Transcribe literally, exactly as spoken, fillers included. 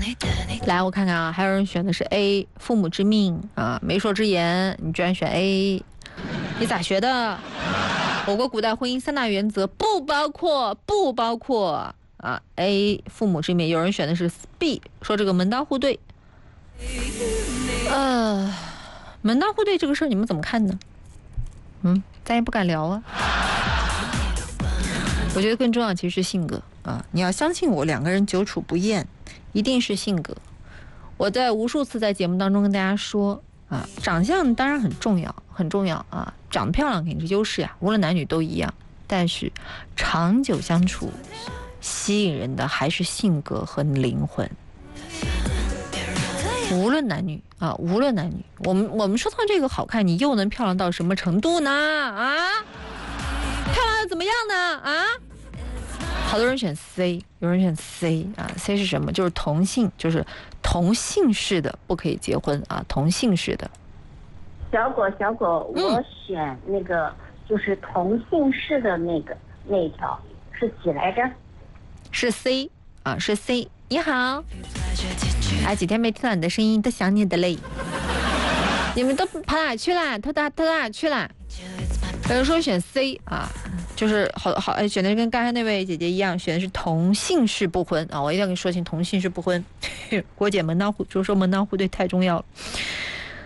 来，我看看啊，还有人选的是 A， 父母之命啊，媒妁之言，你居然选 A， 你咋学的？我国古代婚姻三大原则不包括不包括啊 A 父母之命，有人选的是 B， 说这个门当户对。呃，门当户对这个事儿你们怎么看呢？嗯，咱也不敢聊啊。我觉得更重要其实是性格啊，你要相信我，两个人久处不厌，一定是性格。我在无数次在节目当中跟大家说啊，长相当然很重要，很重要啊，长得漂亮肯定是优势呀，无论男女都一样。但是长久相处，吸引人的还是性格和灵魂。无论男女啊，无论男女，我们我们说到这个好看，你又能漂亮到什么程度呢？啊，漂亮又怎么样呢？啊？好多人选 C， 有人选 C 啊 ，C 是什么？就是同性，就是同姓氏的不可以结婚啊，同姓氏的。 小果小果， 嗯、 我选那个就是同姓氏的那个那一条是几来着？ 是 C 啊，是 C。你好，哎，几天没听到你的声音，都想你的嘞。你们都跑哪去了？都到都到哪去了？有人说选 C 啊，就是好好哎，选的跟刚才那位姐姐一样，选的是同姓氏不婚啊！我一定要跟你说清，同姓氏不婚。郭姐门当户就说门当户对太重要了。